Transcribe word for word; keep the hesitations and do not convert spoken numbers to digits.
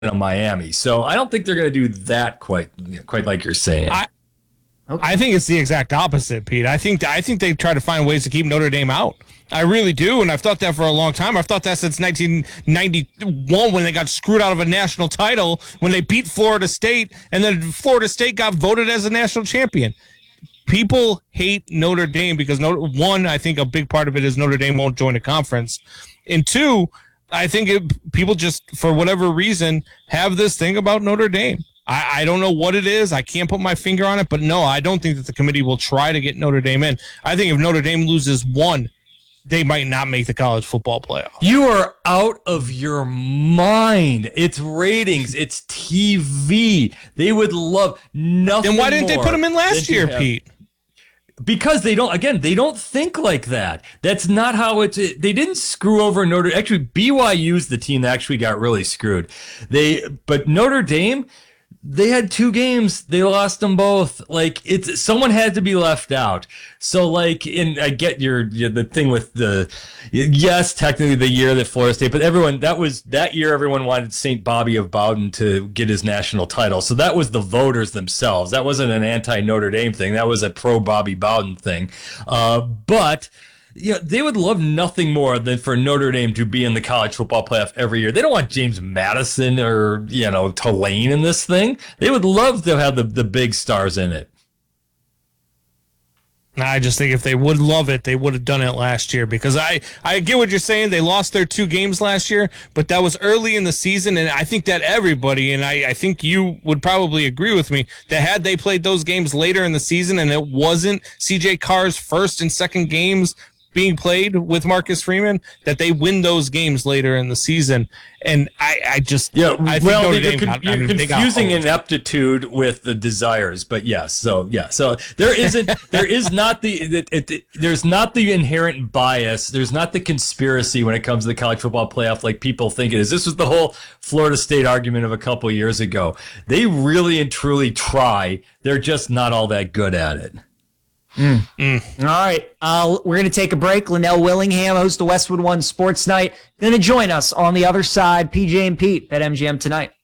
of Miami. So I don't think they're going to do that quite quite like you're saying. I, okay. I think it's the exact opposite, Pete. I think I think they try to find ways to keep Notre Dame out. I really do, and I've thought that for a long time. I've thought that since nineteen ninety-one when they got screwed out of a national title, when they beat Florida State, and then Florida State got voted as a national champion. People hate Notre Dame because, one, I think a big part of it is Notre Dame won't join a conference, and two, I think it, people just, for whatever reason, have this thing about Notre Dame. I, I don't know what it is. I can't put my finger on it, but no, I don't think that the committee will try to get Notre Dame in. I think if Notre Dame loses one, they might not make the college football playoff. You are out of your mind. It's ratings. It's T V. They would love nothing. Then why didn't they put them in last year, have, Pete? Because they don't, again, they don't think like that. That's not how it's, they didn't screw over Notre, actually B Y U's the team that actually got really screwed. They, but Notre Dame, they had two games. They lost them both. Like, it's, someone had to be left out. So, like, and I get your, your the thing with the, yes, technically the year that Florida State, but everyone, that was, that year everyone wanted Saint Bobby of Bowden to get his national title. So that was the voters themselves. That wasn't an anti-Notre Dame thing. That was a pro-Bobby Bowden thing. Uh, but, yeah, they would love nothing more than for Notre Dame to be in the college football playoff every year. They don't want James Madison or, you know, Tulane in this thing. They would love to have the, the big stars in it. I just think if they would love it, they would have done it last year, because I, I get what you're saying. They lost their two games last year, but that was early in the season, and I think that everybody, and I, I think you would probably agree with me, that had they played those games later in the season and it wasn't C J Carr's first and second games being played with Marcus Freeman, that they win those games later in the season. And I, I just, yeah, I think well, Notre you're, Dame con- got, you're I mean, confusing ineptitude with the desires, but yes. So yeah, so there isn't, there is not the, it, it, it, there's not the inherent bias. There's not the conspiracy when it comes to the college football playoff, like people think it is. This was the whole Florida State argument of a couple of years ago. They really and truly try. They're just not all that good at it. Mm. Mm. All right. Uh, we're going to take a break. Linnell Willingham, host of Westwood One Sports Night, going to join us on the other side. P J and Pete at M G M Tonight.